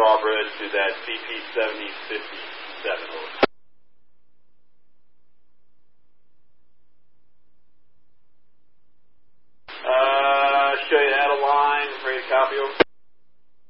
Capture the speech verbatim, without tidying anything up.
drawbridge to that C P seventy fifty-seven. Uh, show you out of line, ready to copy over.